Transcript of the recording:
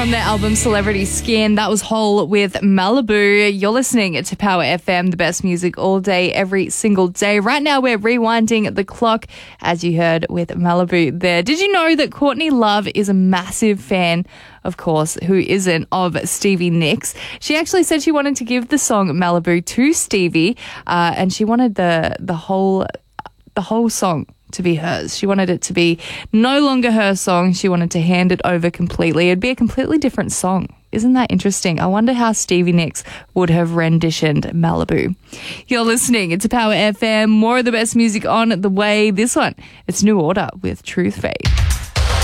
From their album Celebrity Skin, that was Hole with Malibu. You're listening to Power FM, the best music all day, every single day. Right now, we're rewinding the clock, as you heard with Malibu there. Did you know that Courtney Love is a massive fan, of course, who isn't, of Stevie Nicks? She actually said she wanted to give the song Malibu to Stevie, and she wanted the whole song to be hers. She wanted it to be no longer her song. She wanted to hand it over completely. It'd be a completely different song. Isn't that interesting? I wonder how Stevie Nicks would have renditioned Malibu. You're listening. It's Power FM. More of the best music on the way. This one, it's New Order with Truth Faith.